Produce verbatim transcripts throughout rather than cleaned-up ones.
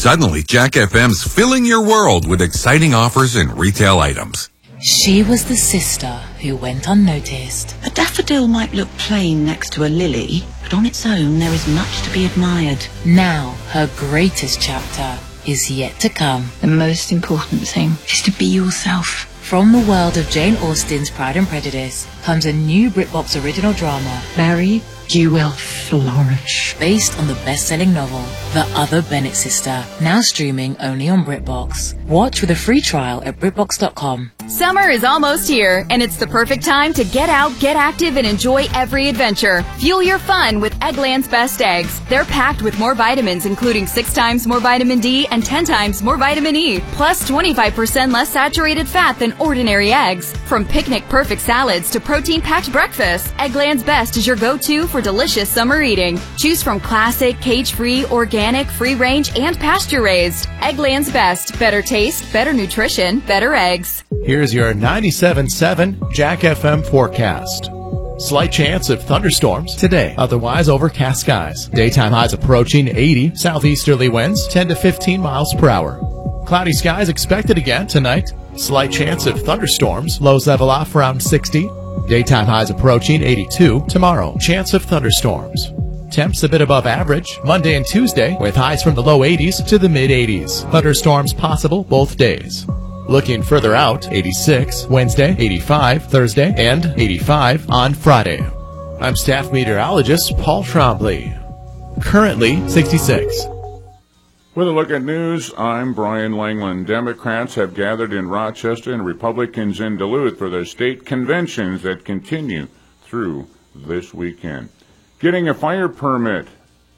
Suddenly, Jack F M's filling your world with exciting offers and retail items. She was the sister who went unnoticed. A daffodil might look plain next to a lily, but on its own there is much to be admired. Now, her greatest chapter is yet to come. The most important thing is to be yourself. From the world of Jane Austen's Pride and Prejudice comes a new BritBox original drama, Mary, you will flourish. based on the best-selling novel, The Other Bennett Sister, now streaming only on BritBox. Watch with a free trial at BritBox dot com. Summer is almost here, and it's the perfect time to get out, get active, and enjoy every adventure. Fuel your fun with Eggland's Best Eggs. They're packed with more vitamins, including six times more vitamin D and ten times more vitamin E, plus twenty-five percent less saturated fat than ordinary eggs. From picnic-perfect salads to protein-packed breakfast, Eggland's Best is your go-to for delicious summer eating. Choose from classic, cage-free, organic, free-range, and pasture-raised. Eggland's Best. Better taste, better nutrition, better eggs. Here's your ninety-seven point seven Jack F M forecast. Slight chance of thunderstorms today, otherwise overcast skies. Daytime highs approaching eighty, southeasterly winds ten to fifteen miles per hour. Cloudy skies expected again tonight. Slight chance of thunderstorms, lows level off around sixty. Daytime highs approaching eighty-two tomorrow. Chance of thunderstorms. Temps a bit above average Monday and Tuesday, with highs from the low eighties to the mid eighties. Thunderstorms possible both days. Looking further out, eighty-six Wednesday, eighty-five Thursday, and eighty-five on Friday. I'm staff meteorologist Paul Trombley. Currently sixty-six. With a look at news, I'm Brian Langland. Democrats have gathered in Rochester and Republicans in Duluth for their state conventions that continue through this weekend. Getting a fire permit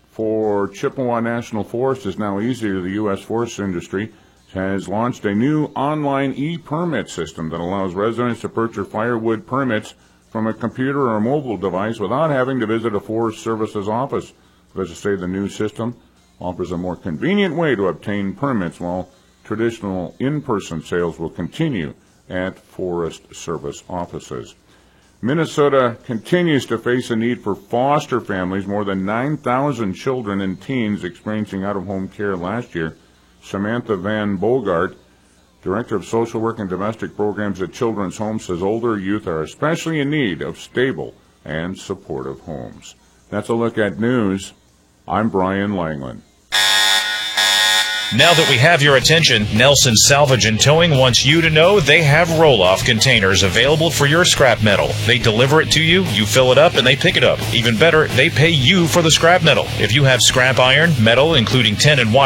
for Chippewa National Forest is now easier. The U S forest industry has launched a new online e-permit system that allows residents to purchase firewood permits from a computer or a mobile device without having to visit a Forest Service's office. Let's just say the new system offers a more convenient way to obtain permits, while traditional in-person sales will continue at Forest Service offices. Minnesota continues to face a need for foster families. More than nine thousand children and teens experiencing out-of-home care last year. Samantha Van Bogart, Director of Social Work and Domestic Programs at Children's Home, says older youth are especially in need of stable and supportive homes. That's a look at news. I'm Brian Langland. Now that we have your attention, Nelson Salvage and Towing wants you to know they have roll-off containers available for your scrap metal. They deliver it to you, you fill it up, and they pick it up. Even better, they pay you for the scrap metal. If you have scrap iron, metal, including tin and wire,